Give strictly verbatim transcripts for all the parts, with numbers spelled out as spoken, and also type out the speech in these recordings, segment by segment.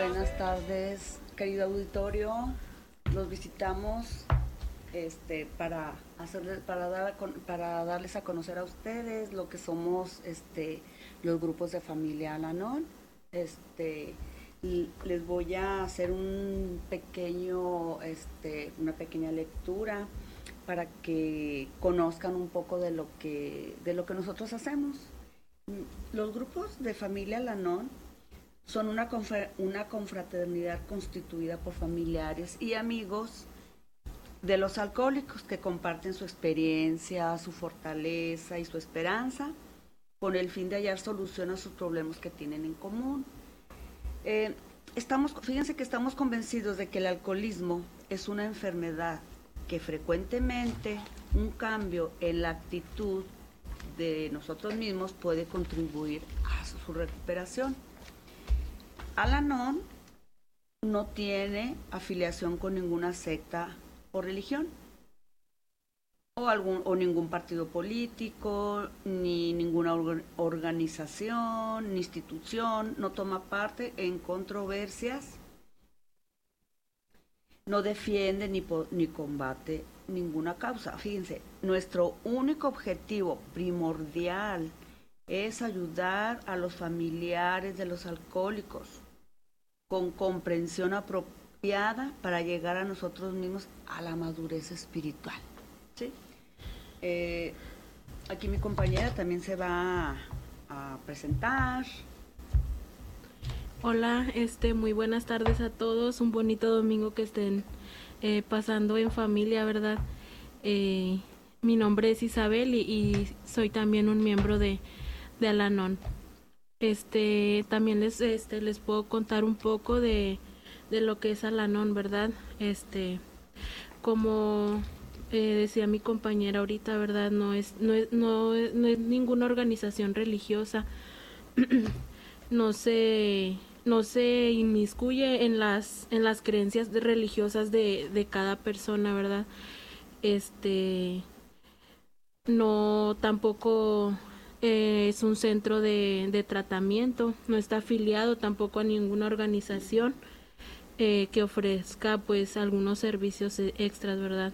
Buenas tardes, querido auditorio. Los visitamos este, para, hacerles, para, dar a para darles a conocer a ustedes lo que somos este, los grupos de familia Al-Anon. Este, les voy a hacer un pequeño, este, una pequeña lectura para que conozcan un poco de lo que, de lo que nosotros hacemos. Los grupos de familia Al-Anon son una, una confraternidad constituida por familiares y amigos de los alcohólicos que comparten su experiencia, su fortaleza y su esperanza con el fin de hallar solución a sus problemas que tienen en común. Eh, estamos, fíjense que estamos convencidos de que el alcoholismo es una enfermedad que frecuentemente un cambio en la actitud de nosotros mismos puede contribuir a su recuperación. Al-Anon no tiene afiliación con ninguna secta o religión, o, algún, o ningún partido político, ni ninguna or organización, ni institución, no toma parte en controversias, no defiende ni, ni combate ninguna causa. Fíjense, nuestro único objetivo primordial es ayudar a los familiares de los alcohólicos con comprensión apropiada para llegar a nosotros mismos a la madurez espiritual. ¿Sí? Eh, aquí mi compañera también se va a, a presentar. Hola, este, muy buenas tardes a todos. Un bonito domingo que estén eh, pasando en familia, ¿verdad? Eh, mi nombre es Isabel y, y soy también un miembro de, de Al-Anon. Este, también les, este, les puedo contar un poco de, de lo que es Al-Anon, ¿verdad? Este, como eh, decía mi compañera ahorita, ¿verdad? No es, no es, no es, no es ninguna organización religiosa. no se, no se inmiscuye en las, en las creencias religiosas de, de cada persona, ¿verdad? Este, no tampoco Eh, es un centro de, de tratamiento, no está afiliado tampoco a ninguna organización eh, que ofrezca pues algunos servicios extras, ¿verdad?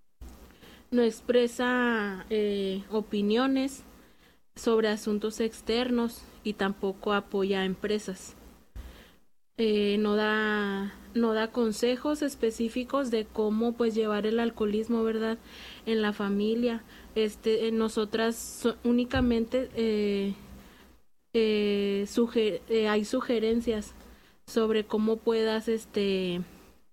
No expresa eh, opiniones sobre asuntos externos y tampoco apoya a empresas. Eh, no da no da consejos específicos de cómo pues llevar el alcoholismo, ¿verdad?, en la familia. Este, eh, nosotras so, únicamente eh, eh, suger, eh, hay sugerencias sobre cómo puedas este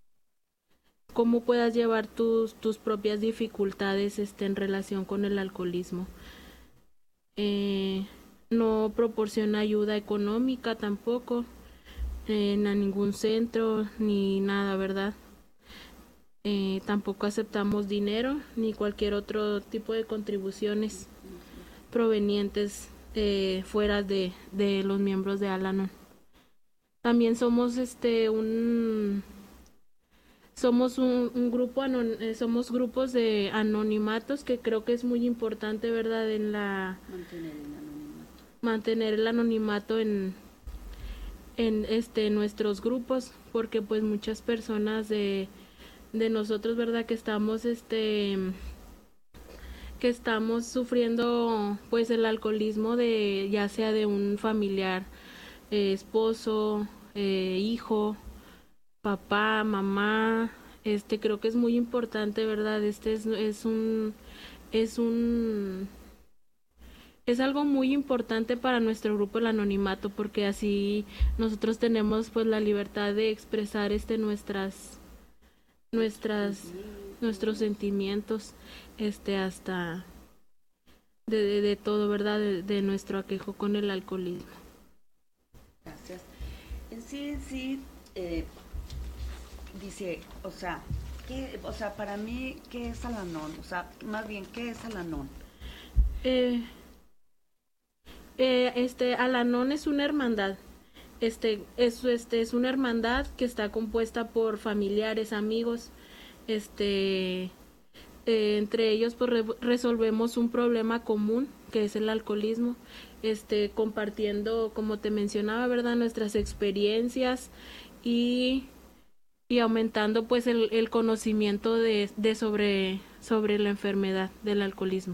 cómo puedas llevar tus tus propias dificultades este en relación con el alcoholismo. Eh, no proporciona ayuda económica tampoco en a ningún centro ni nada, ¿verdad? Eh, tampoco aceptamos dinero ni cualquier otro tipo de contribuciones provenientes eh, fuera de, de los miembros de Al-Anon. También somos este un somos un, un grupo anon, eh, somos grupos de anonimatos, que creo que es muy importante, ¿verdad?, en la mantener el anonimato, mantener el anonimato en en este nuestros grupos, porque pues muchas personas de de nosotros, ¿verdad?, que estamos este que estamos sufriendo pues el alcoholismo de ya sea de un familiar, eh, esposo, eh, hijo, papá, mamá. Este, creo que es muy importante, ¿verdad? Este es, es un es un es algo muy importante para nuestro grupo, el anonimato, porque así nosotros tenemos pues la libertad de expresar este nuestras nuestras nuestros sentimientos, este hasta de, de, de todo, ¿verdad?, de, de nuestro aquejo con el alcoholismo. Gracias. En sí, en sí, eh, dice, o sea, ¿qué, o sea, para mí, ¿qué es Al-Anon? O sea, más bien, ¿qué es Al-Anon? Eh, eh, este, Al-Anon es una hermandad. Este es, este es una hermandad que está compuesta por familiares, amigos, este eh, entre ellos pues re resolvemos un problema común que es el alcoholismo, este compartiendo, como te mencionaba, ¿verdad?, nuestras experiencias y, y aumentando pues el, el conocimiento de, de sobre, sobre la enfermedad del alcoholismo.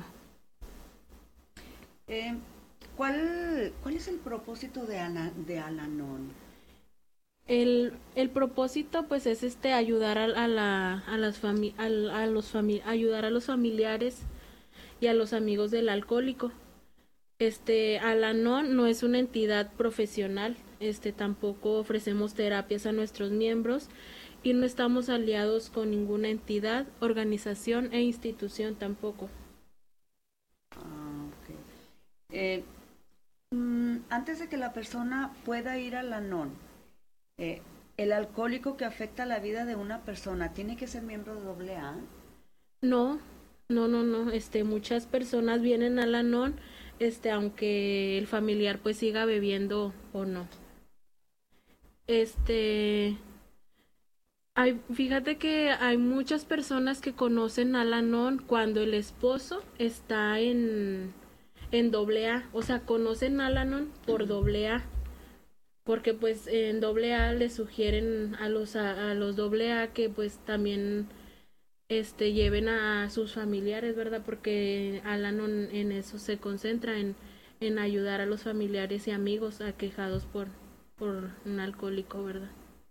Eh, ¿cuál, ¿Cuál es el propósito de, Ana, de Al-Anon? El, el propósito pues es este ayudar a, a la a las fami a, a los fami ayudar a los familiares y a los amigos del alcohólico. Este, Al-Anon no es una entidad profesional, este tampoco ofrecemos terapias a nuestros miembros y no estamos aliados con ninguna entidad, organización e institución tampoco. Ah, okay. eh, mm, Antes de que la persona pueda ir al Anon, eh, el alcohólico que afecta la vida de una persona tiene que ser miembro de doble A. No, no, no, no. Este, muchas personas vienen al Anon, este, aunque el familiar pues siga bebiendo o no. Este, hay, fíjate que hay muchas personas que conocen al Anon cuando el esposo está en en doble A, o sea, conocen al Anon por doble A, porque pues en doble A le sugieren a los a, a los doble A que pues también este lleven a sus familiares, ¿verdad? Porque Al-Anon en eso se concentra en, en ayudar a los familiares y amigos aquejados por, por un alcohólico, ¿verdad?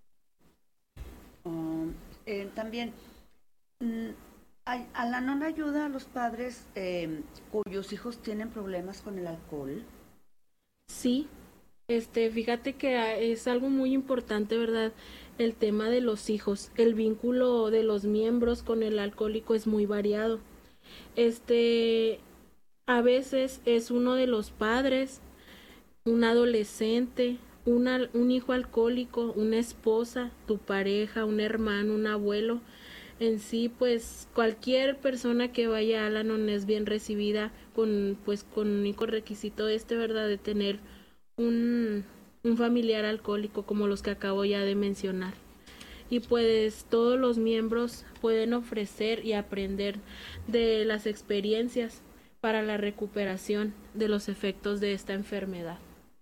Um, eh, también, mm, Al-Anon ayuda a los padres eh, cuyos hijos tienen problemas con el alcohol. Sí, este, fíjate que es algo muy importante, ¿verdad? El tema de los hijos, el vínculo de los miembros con el alcohólico es muy variado. Este, a veces es uno de los padres, un adolescente, una, un hijo alcohólico, una esposa, tu pareja, un hermano, un abuelo. En sí, pues cualquier persona que vaya a Al-Anon es bien recibida con, pues, con un único requisito este, ¿verdad? De tener un, un familiar alcohólico como los que acabo ya de mencionar. Y pues todos los miembros pueden ofrecer y aprender de las experiencias para la recuperación de los efectos de esta enfermedad.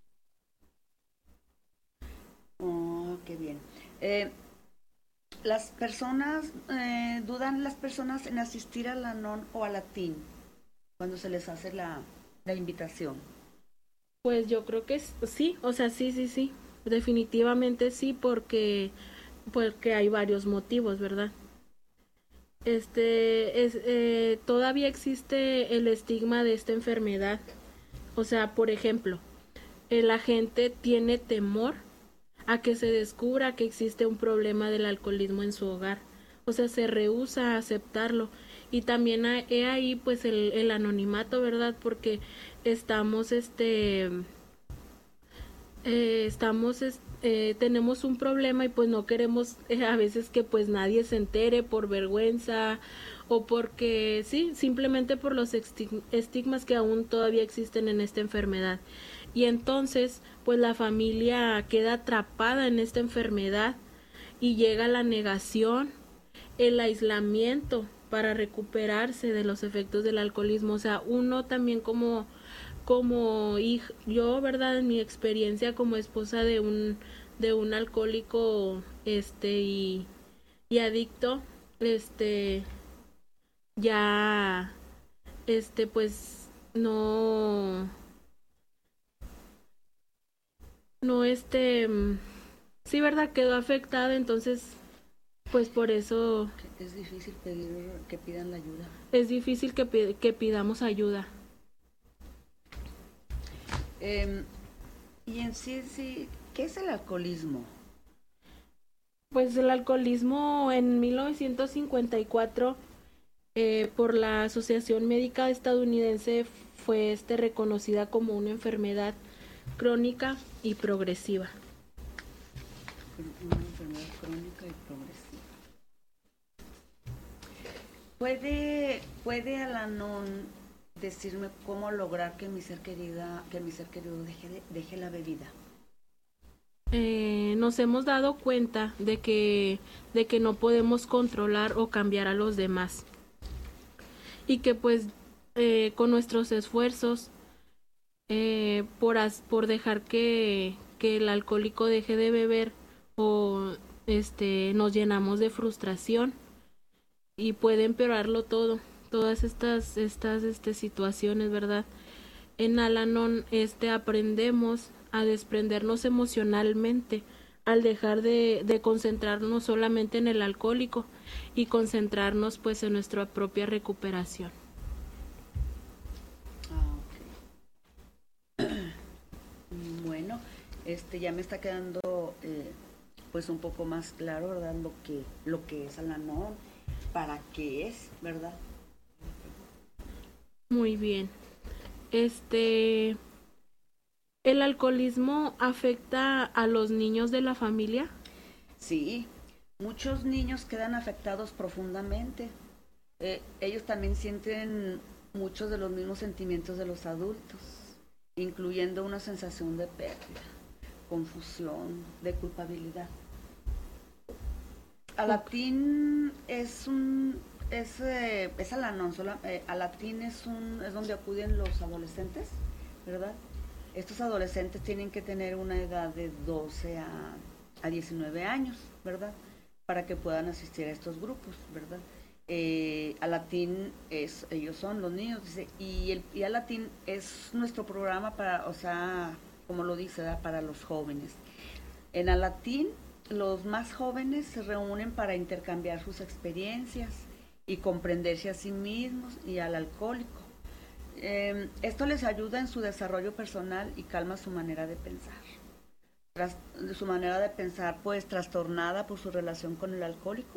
Oh, qué bien. Eh, las personas, eh, dudan las personas en asistir al Anon o a la T I N cuando se les hace la, la invitación. Pues yo creo que sí, o sea, sí, sí, sí, definitivamente sí, porque, porque hay varios motivos, ¿verdad? Este, es, eh, todavía existe el estigma de esta enfermedad. O sea, por ejemplo, eh, la gente tiene temor a que se descubra que existe un problema del alcoholismo en su hogar. O sea, se rehúsa a aceptarlo. Y también he ahí pues el, el anonimato, ¿verdad? Porque estamos, este, eh, estamos, eh, tenemos un problema y pues no queremos eh, a veces que pues nadie se entere por vergüenza o porque sí, simplemente por los estigmas que aún todavía existen en esta enfermedad. Y entonces pues la familia queda atrapada en esta enfermedad y llega la negación, el aislamiento para recuperarse de los efectos del alcoholismo. O sea, uno también como como hija, yo, verdad, en mi experiencia como esposa de un de un alcohólico este y, y adicto, este ya este pues no no este sí, verdad, quedó afectada, entonces pues por eso es difícil pedir que pidan la ayuda. Es difícil que, que pidamos ayuda. Eh, y en sí, sí, ¿qué es el alcoholismo? Pues el alcoholismo en mil novecientos cincuenta y cuatro eh, por la Asociación Médica Estadounidense fue este reconocida como una enfermedad crónica y progresiva. Una enfermedad crónica y progresiva. ¿Puede, puede Al-Anon decirme cómo lograr que mi ser querida, que mi ser querido deje, de, deje la bebida? Eh, nos hemos dado cuenta de que, de que no podemos controlar o cambiar a los demás. Y que pues eh, con nuestros esfuerzos eh, por, as, por dejar que, que el alcohólico deje de beber o este nos llenamos de frustración y puede empeorarlo todo, todas estas estas este situaciones, ¿verdad? En Al-Anon este aprendemos a desprendernos emocionalmente al dejar de, de concentrarnos solamente en el alcohólico y concentrarnos pues en nuestra propia recuperación. Ah, okay. Bueno, este ya me está quedando eh, pues un poco más claro, ¿verdad? Lo que lo que es Al-Anon, para qué es, ¿verdad? Muy bien. Este, ¿el alcoholismo afecta a los niños de la familia? Sí, muchos niños quedan afectados profundamente. Eh, ellos también sienten muchos de los mismos sentimientos de los adultos, incluyendo una sensación de pérdida, confusión, de culpabilidad. Al-Anon es un es eh, es Al-Anon, eh, Al-Anon es un es donde acuden los adolescentes, ¿verdad? Estos adolescentes tienen que tener una edad de doce a diecinueve años, ¿verdad? Para que puedan asistir a estos grupos, ¿verdad? Eh, Al-Anon es, ellos son los niños, dice, y el y Al-Anon es nuestro programa para, o sea, como lo dice, ¿verdad? Para los jóvenes. En Al-Anon, los más jóvenes se reúnen para intercambiar sus experiencias y comprenderse a sí mismos y al alcohólico. Eh, esto les ayuda en su desarrollo personal y calma su manera de pensar. Tras, su manera de pensar, pues, trastornada por su relación con el alcohólico.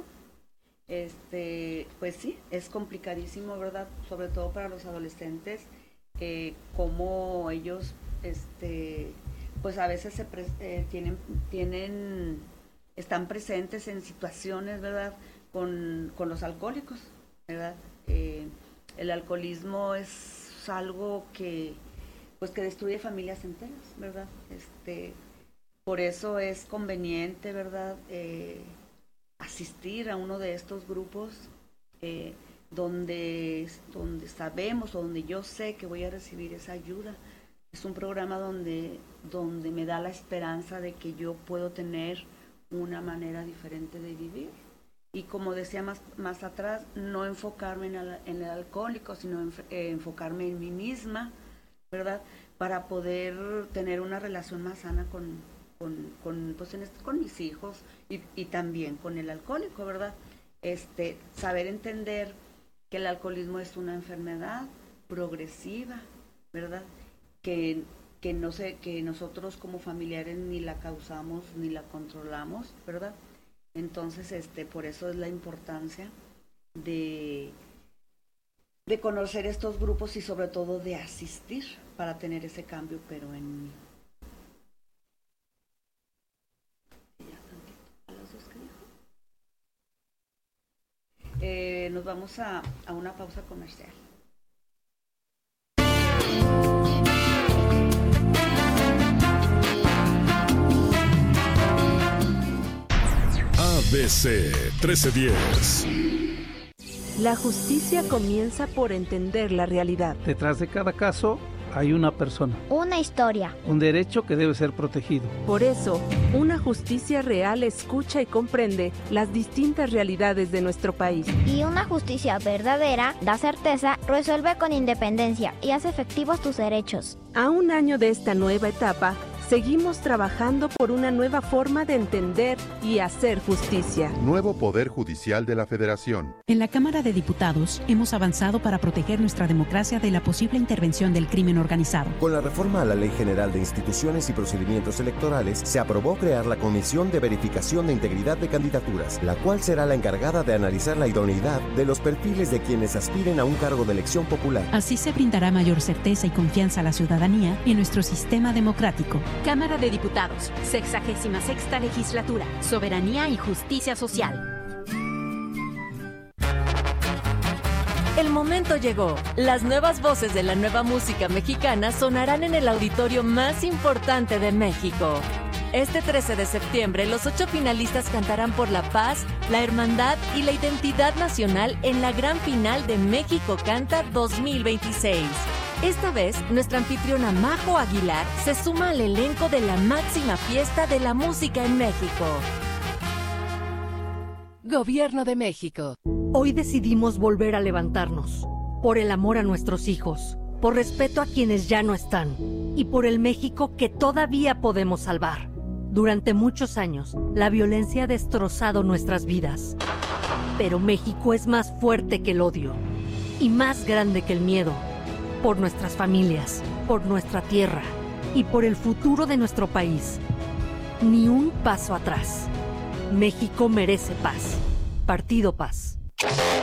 Este, pues sí, es complicadísimo, ¿verdad? Sobre todo para los adolescentes, eh, cómo ellos, este, pues a veces se pre- eh, tienen, tienen, están presentes en situaciones, ¿verdad? Con, con los alcohólicos, ¿verdad? Eh, el alcoholismo es algo que, pues, que destruye familias enteras, ¿verdad? Este, por eso es conveniente, ¿verdad? Eh, asistir a uno de estos grupos eh, donde, donde sabemos o donde yo sé que voy a recibir esa ayuda. Es un programa donde, donde me da la esperanza de que yo puedo tener una manera diferente de vivir. Y como decía más, más atrás, no enfocarme en el, en el alcohólico, sino en, eh, enfocarme en mí misma, ¿verdad? Para poder tener una relación más sana con, con, con, pues en este, con mis hijos y, y también con el alcohólico, ¿verdad? Este, saber entender que el alcoholismo es una enfermedad progresiva, ¿verdad? Que, que, no sé, que nosotros como familiares ni la causamos ni la controlamos, ¿verdad? Entonces, este, por eso es la importancia de, de conocer estos grupos y sobre todo de asistir para tener ese cambio, pero en mí. ¿A los dos que dijo? Eh, nos vamos a, a una pausa comercial. A B C trece diez. La justicia comienza por entender la realidad. Detrás de cada caso hay una persona. Una historia. Un derecho que debe ser protegido. Por eso, una justicia real escucha y comprende las distintas realidades de nuestro país. Y una justicia verdadera da certeza, resuelve con independencia y hace efectivos tus derechos. A un año de esta nueva etapa, seguimos trabajando por una nueva forma de entender y hacer justicia. Nuevo Poder Judicial de la Federación. En la Cámara de Diputados hemos avanzado para proteger nuestra democracia de la posible intervención del crimen organizado. Con la reforma a la Ley General de Instituciones y Procedimientos Electorales, se aprobó crear la Comisión de Verificación de Integridad de Candidaturas, la cual será la encargada de analizar la idoneidad de los perfiles de quienes aspiren a un cargo de elección popular. Así se brindará mayor certeza y confianza a la ciudadanía en nuestro sistema democrático. Cámara de Diputados, sexagésima sexta legislatura, soberanía y justicia social. El momento llegó. Las nuevas voces de la nueva música mexicana sonarán en el auditorio más importante de México. Este trece de septiembre, los ocho finalistas cantarán por la paz, la hermandad y la identidad nacional en la gran final de México Canta dos mil veintiséis. Esta vez, nuestra anfitriona Majo Aguilar se suma al elenco de la máxima fiesta de la música en México. Gobierno de México. Hoy decidimos volver a levantarnos, por el amor a nuestros hijos, por respeto a quienes ya no están y por el México que todavía podemos salvar. Durante muchos años, la violencia ha destrozado nuestras vidas. Pero México es más fuerte que el odio y más grande que el miedo. Por nuestras familias, por nuestra tierra y por el futuro de nuestro país. Ni un paso atrás. México merece paz. Partido Paz.